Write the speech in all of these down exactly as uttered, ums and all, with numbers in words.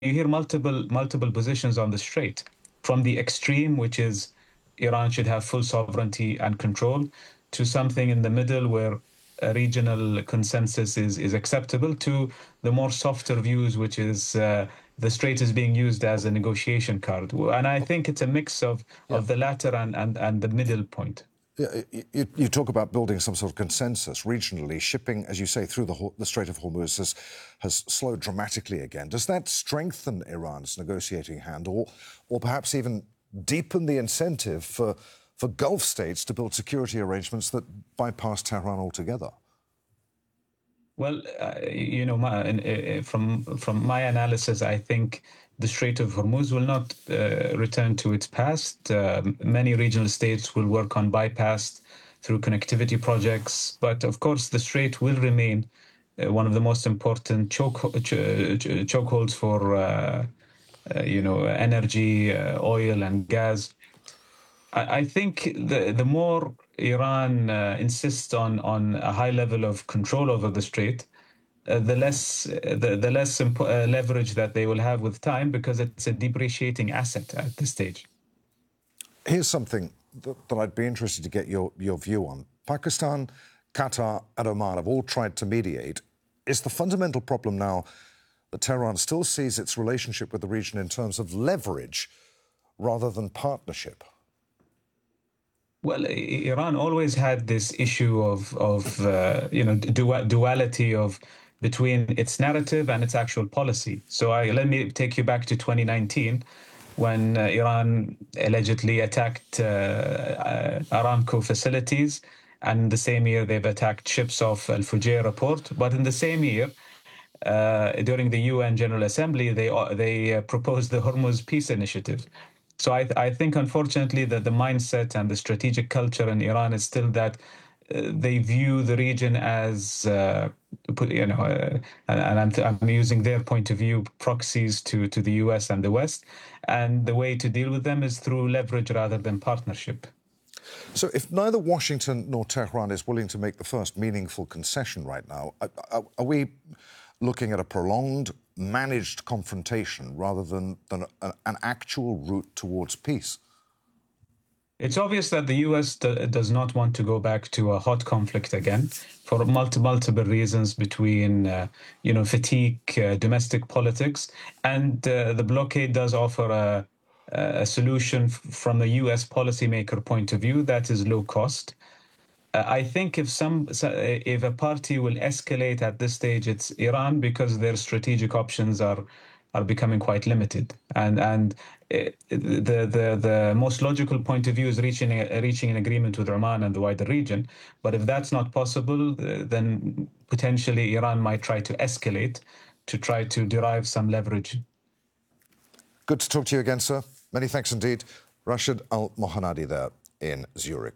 you hear multiple multiple positions on the strait, from the extreme, which is Iran should have full sovereignty and control, to something in the middle where a regional consensus is, is acceptable, to the more softer views, which is uh, the strait is being used as a negotiation card. And I think it's a mix of, Yeah. of the latter and, and, and the middle point. Yeah, you, you talk about building some sort of consensus regionally. Shipping, as you say, through the, the Strait of Hormuz has, has slowed dramatically again. Does that strengthen Iran's negotiating hand, or, or perhaps even deepen the incentive for, for Gulf states to build security arrangements that bypass Tehran altogether? Well, uh, you know, my, uh, from from my analysis, I think the Strait of Hormuz will not uh, return to its past. Uh, many regional states will work on bypass through connectivity projects, but of course, the strait will remain uh, one of the most important choke ch- ch- chokeholds for uh, uh, you know energy, uh, oil, and gas. I, I think the the more Iran uh, insists on on a high level of control over the strait, uh, the less uh, the, the less imp- uh, leverage that they will have with time, because it's a depreciating asset at this stage. Here's something that, that I'd be interested to get your, your view on. Pakistan, Qatar and Oman have all tried to mediate. Is the fundamental problem now that Tehran still sees its relationship with the region in terms of leverage rather than partnership? Well, Iran always had this issue of, of uh, you know, du- duality of between its narrative and its actual policy. So I, let me take you back to twenty nineteen, when uh, Iran allegedly attacked uh, uh, Aramco facilities, and the same year they've attacked ships off Al Fujairah port. But in the same year, uh, during the U N General Assembly, they they uh, proposed the Hormuz Peace Initiative. So I, th- I think, unfortunately, that the mindset and the strategic culture in Iran is still that uh, they view the region as, uh, you know, uh, and I'm, th- I'm using their point of view, proxies to, to the U S and the West. And the way to deal with them is through leverage rather than partnership. So if neither Washington nor Tehran is willing to make the first meaningful concession right now, are, are we looking at a prolonged, managed confrontation rather than, than a, an actual route towards peace? It's obvious that the U S d- does not want to go back to a hot conflict again, for multi- multiple reasons, between, uh, you know, fatigue, uh, domestic politics, and uh, the blockade does offer a, a solution f- from a U S policymaker point of view that is low cost. Uh, I think if some so- if a party will escalate at this stage, it's Iran, because their strategic options are are becoming quite limited, and and uh, the the the most logical point of view is reaching a, reaching an agreement with Oman and the wider region. But if that's not possible, uh, then potentially Iran might try to escalate to try to derive some leverage. Good to talk to you again, sir. Many thanks indeed. Rashid Al-Mohanadi there in Zurich.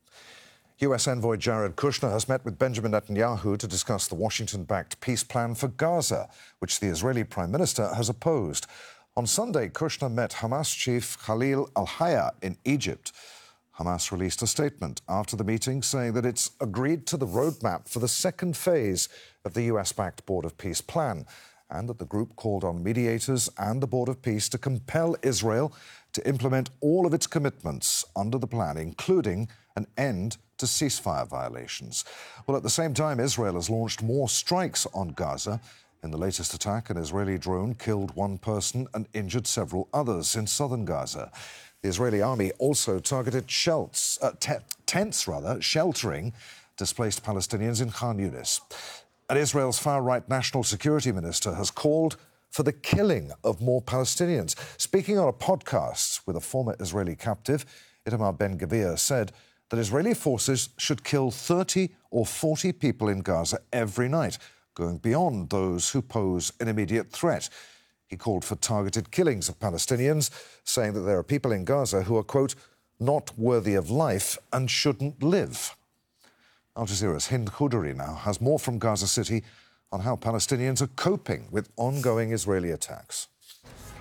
U S envoy Jared Kushner has met with Benjamin Netanyahu to discuss the Washington-backed peace plan for Gaza, which the Israeli Prime Minister has opposed. On Sunday, Kushner met Hamas chief Khalil al-Hayya in Egypt. Hamas released a statement after the meeting saying that it's agreed to the roadmap for the second phase of the U S-backed Board of Peace plan, and that the group called on mediators and the Board of Peace to compel Israel to implement all of its commitments under the plan, including an end to ceasefire violations. Well, at the same time, Israel has launched more strikes on Gaza. In the latest attack, an Israeli drone killed one person and injured several others in southern Gaza. The Israeli army also targeted shelts, uh, te- tents, rather, sheltering displaced Palestinians in Khan Yunis. And Israel's far-right national security minister has called for the killing of more Palestinians. Speaking on a podcast with a former Israeli captive, Itamar Ben-Gvir said that Israeli forces should kill thirty or forty people in Gaza every night, going beyond those who pose an immediate threat. He called for targeted killings of Palestinians, saying that there are people in Gaza who are, quote, not worthy of life and shouldn't live. Al Jazeera's Hind Khoudary now has more from Gaza City on how Palestinians are coping with ongoing Israeli attacks.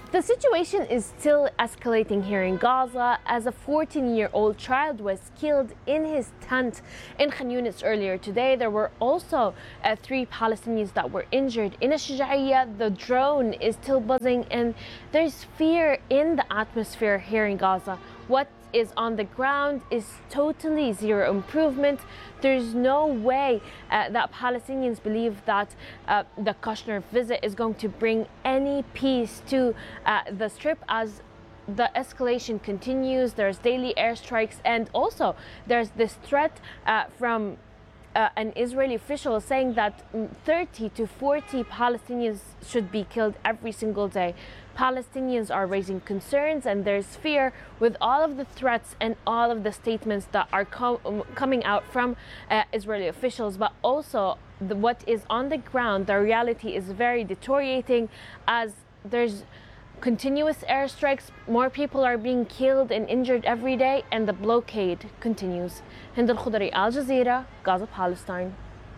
The situation is still escalating here in Gaza as a fourteen-year-old child was killed in his tent in Khan Yunis earlier today. There were also uh, three Palestinians that were injured. In Ash-Shuja'iyya, the drone is still buzzing and there's fear in the atmosphere here in Gaza. What is on the ground is totally zero improvement. There's no way uh, that Palestinians believe that uh, the Kushner visit is going to bring any peace to uh, the Strip as the escalation continues. There's daily airstrikes, and also there's this threat uh, from Uh, an Israeli official saying that thirty to forty Palestinians should be killed every single day. Palestinians are raising concerns, and there's fear with all of the threats and all of the statements that are com coming out from uh, Israeli officials, but also the, what is on the ground. The reality is very deteriorating as there's continuous airstrikes, more people are being killed and injured every day, and the blockade continues. Hind al-Khudari, Al Jazeera, Gaza, Palestine.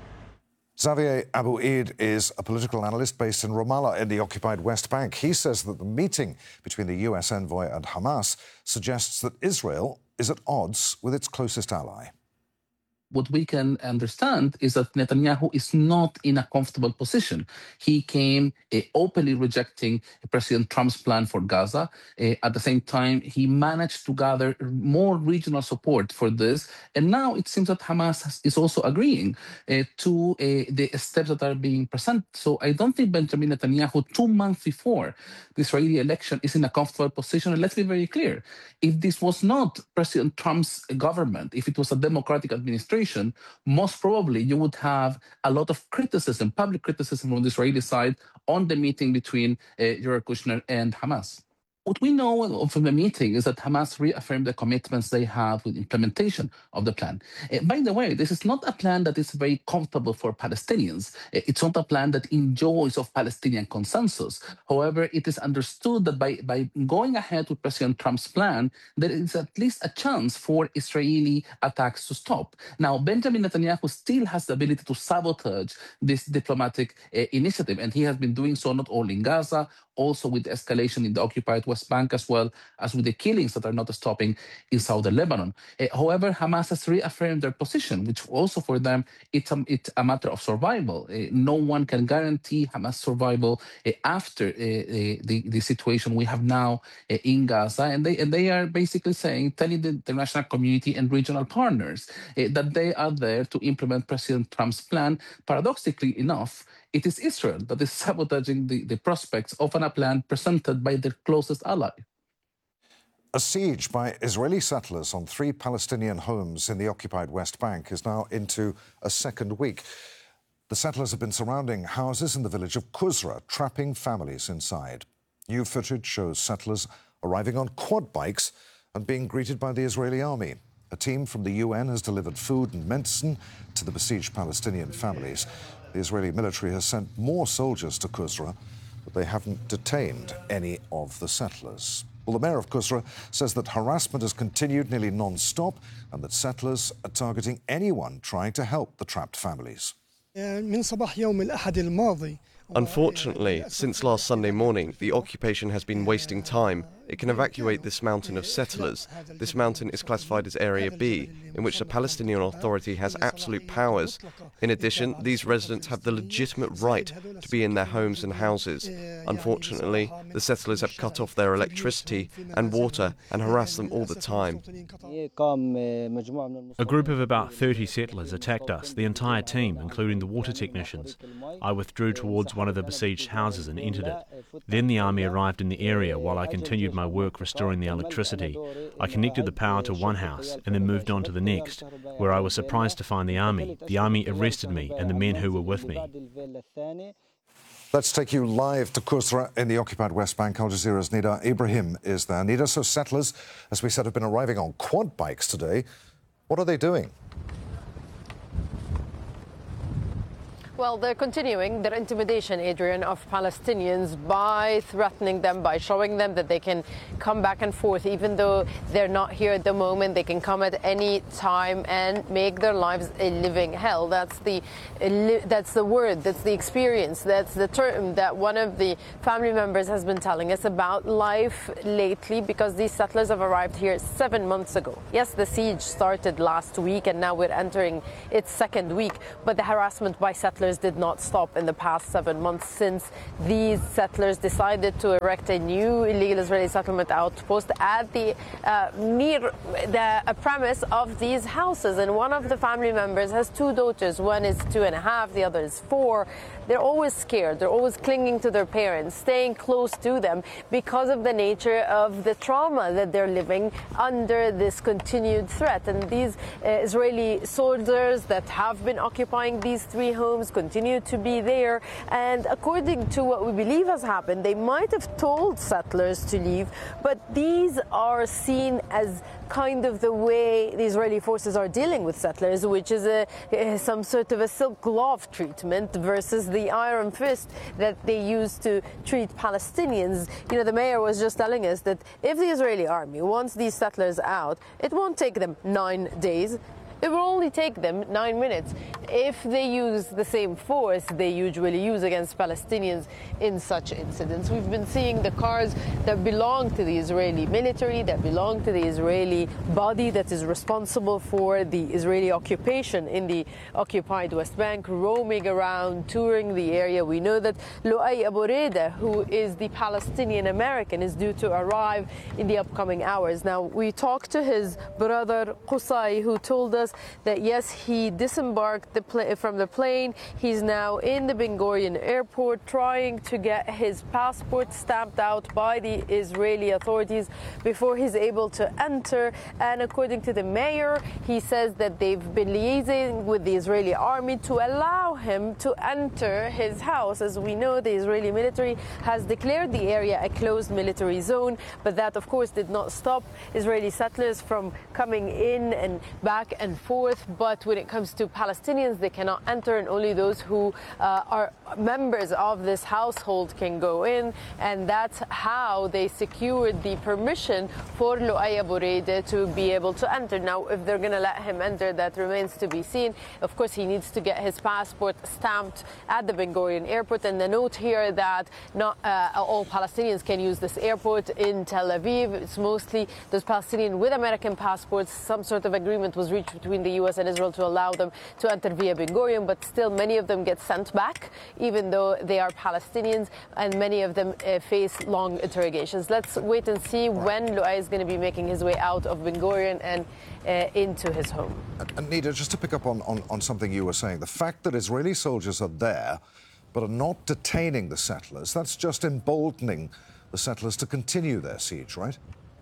Xavier Abu Eid is a political analyst based in Ramallah in the occupied West Bank. He says that the meeting between the U S envoy and Hamas suggests that Israel is at odds with its closest ally. What we can understand is that Netanyahu is not in a comfortable position. He came uh, openly rejecting President Trump's plan for Gaza. Uh, at the same time, he managed to gather more regional support for this. And now it seems that Hamas has, is also agreeing uh, to uh, the steps that are being presented. So I don't think Benjamin Netanyahu, two months before the Israeli election, is in a comfortable position. And let's be very clear. If this was not President Trump's government, if it was a democratic administration, most probably you would have a lot of criticism, public criticism from the Israeli side on the meeting between uh, Jared Kushner and Hamas. What we know from the meeting is that Hamas reaffirmed the commitments they have with implementation of the plan. Uh, by the way, this is not a plan that is very comfortable for Palestinians. Uh, it's not a plan that enjoys of Palestinian consensus. However, it is understood that by, by going ahead with President Trump's plan, there is at least a chance for Israeli attacks to stop. Now, Benjamin Netanyahu still has the ability to sabotage this diplomatic uh, initiative, and he has been doing so not only in Gaza, also with escalation in the occupied West Bank, as well as with the killings that are not stopping in southern Lebanon. Uh, however, Hamas has reaffirmed their position, which also for them, it's a, it's a matter of survival. Uh, no one can guarantee Hamas survival uh, after uh, the, the situation we have now uh, in Gaza. And they, and they are basically saying, telling the international community and regional partners uh, that they are there to implement President Trump's plan. Paradoxically enough, it is Israel that is sabotaging the, the prospects of an plan presented by their closest ally. A siege by Israeli settlers on three Palestinian homes in the occupied West Bank is now into a second week. The settlers have been surrounding houses in the village of Qusra, trapping families inside. New footage shows settlers arriving on quad bikes and being greeted by the Israeli army. A team from the U N has delivered food and medicine to the besieged Palestinian families. The Israeli military has sent more soldiers to Qusra, but they haven't detained any of the settlers. Well, the mayor of Qusra says that harassment has continued nearly non-stop and that settlers are targeting anyone trying to help the trapped families. Unfortunately, since last Sunday morning, the occupation has been wasting time. It can evacuate this mountain of settlers. This mountain is classified as Area B, in which the Palestinian Authority has absolute powers. In addition, these residents have the legitimate right to be in their homes and houses. Unfortunately, the settlers have cut off their electricity and water and harass them all the time. A group of about thirty settlers attacked us, the entire team, including the water technicians. I withdrew towards one of the besieged houses and entered it. Then the army arrived in the area while I continued my work restoring the electricity. I connected the power to one house and then moved on to the next, where I was surprised to find the army. The army arrested me and the men who were with me. Let's take you live to Qusra in the occupied West Bank. Al Jazeera's Nida Ibrahim is there. Nida, so settlers, as we said, have been arriving on quad bikes today. What are they doing? Well, they're continuing their intimidation, Adrian, of Palestinians by threatening them, by showing them that they can come back and forth, even though they're not here at the moment. They can come at any time and make their lives a living hell. That's the that's the word, that's the experience, that's the term that one of the family members has been telling us about life lately, because these settlers have arrived here seven months ago. Yes, the siege started last week and now we're entering its second week, but the harassment by settlers did not stop in the past seven months since these settlers decided to erect a new illegal Israeli settlement outpost at the uh, near the uh, premise of these houses. And one of the family members has two daughters. One is two and a half, the other is four. They're always scared. They're always clinging to their parents, staying close to them because of the nature of the trauma that they're living under this continued threat. And these uh, Israeli soldiers that have been occupying these three homes continue to be there. And according to what we believe has happened, they might have told settlers to leave, but these are seen as kind of the way the Israeli forces are dealing with settlers, which is a, a, some sort of a silk glove treatment versus the iron fist that they use to treat Palestinians. You know, the mayor was just telling us that if the Israeli army wants these settlers out, it won't take them nine days. It will only take them nine minutes if they use the same force they usually use against Palestinians in such incidents. We've been seeing the cars that belong to the Israeli military, that belong to the Israeli body that is responsible for the Israeli occupation in the occupied West Bank, roaming around, touring the area. We know that Luay Abu Reda, who is the Palestinian American, is due to arrive in the upcoming hours. Now, we talked to his brother Qusay, who told us that yes, he disembarked the pl- from the plane. He's now in the Ben Gurion airport trying to get his passport stamped out by the Israeli authorities before he's able to enter. And according to the mayor, he says that they've been liaising with the Israeli army to allow him to enter his house. As we know, the Israeli military has declared the area a closed military zone, but that of course did not stop Israeli settlers from coming in and back and forth. But when it comes to Palestinians, they cannot enter, and only those who uh, are members of this household can go in. And that's how they secured the permission for Luay Abu Reda to be able to enter. Now, if they're going to let him enter, that remains to be seen. Of course, he needs to get his passport stamped at the Ben Gurion airport. And the note here that not uh, all Palestinians can use this airport in Tel Aviv. It's mostly those Palestinians with American passports. Some sort of agreement was reached between the U S and Israel to allow them to enter via Ben Gurion, but still many of them get sent back, even though they are Palestinians, and many of them uh, face long interrogations. Let's wait and see when Luay is going to be making his way out of Ben Gurion and uh, into his home. And Nida, just to pick up on, on, on something you were saying, the fact that Israeli soldiers are there but are not detaining the settlers, that's just emboldening the settlers to continue their siege, right?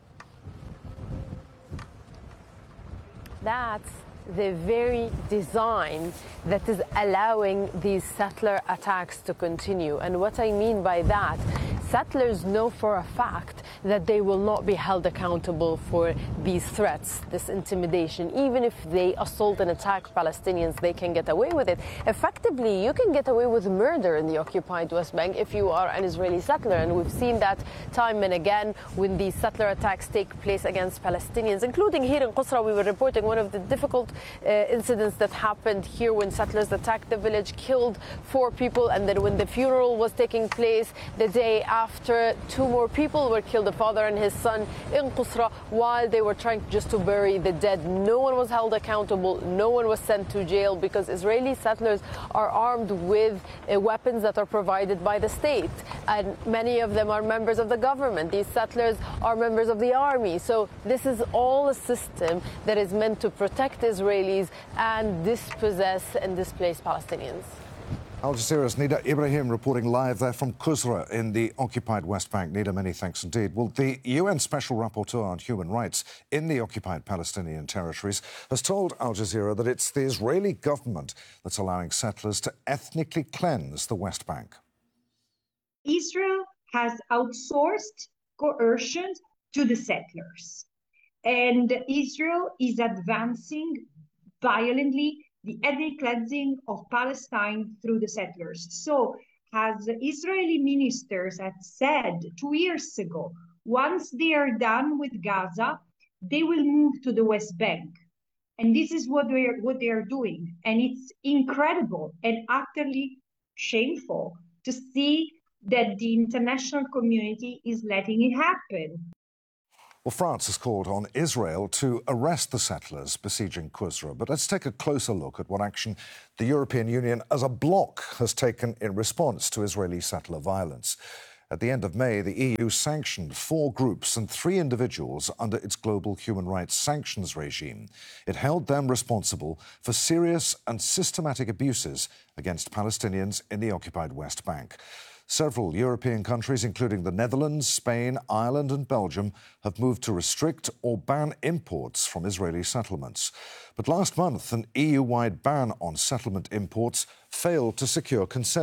That's the very design that is allowing these settler attacks to continue. And what I mean by that, settlers know for a fact that they will not be held accountable for these threats, this intimidation. Even if they assault and attack Palestinians, they can get away with it. Effectively, you can get away with murder in the occupied West Bank if you are an Israeli settler. And we've seen that time and again when these settler attacks take place against Palestinians, including here in Qusra. We were reporting one of the difficult uh, incidents that happened here when settlers attacked the village, killed four people, and then when the funeral was taking place the day after, two more people were killed, a father and his son in Qusra, while they were trying just to bury the dead. No one was held accountable, no one was sent to jail, because Israeli settlers are armed with uh, weapons that are provided by the state, and many of them are members of the government. These settlers are members of the army. So this is all a system that is meant to protect Israelis and dispossess and displace Palestinians. Al Jazeera's Nida Ibrahim reporting live there from Qusra in the occupied West Bank. Nida, many thanks indeed. Well, the U N Special Rapporteur on Human Rights in the occupied Palestinian territories has told Al Jazeera that it's the Israeli government that's allowing settlers to ethnically cleanse the West Bank. Israel has outsourced coercion to the settlers, and Israel is advancing violently the ethnic cleansing of Palestine through the settlers. So, as Israeli ministers had said two years ago, once they are done with Gaza, they will move to the West Bank. And this is what they are, what they are doing. And it's incredible and utterly shameful to see that the international community is letting it happen. Well, France has called on Israel to arrest the settlers besieging Qusra. But let's take a closer look at what action the European Union as a bloc has taken in response to Israeli settler violence. At the end of May, the E U sanctioned four groups and three individuals under its global human rights sanctions regime. It held them responsible for serious and systematic abuses against Palestinians in the occupied West Bank. Several European countries, including the Netherlands, Spain, Ireland and Belgium, have moved to restrict or ban imports from Israeli settlements. But last month, an E U-wide ban on settlement imports failed to secure consent.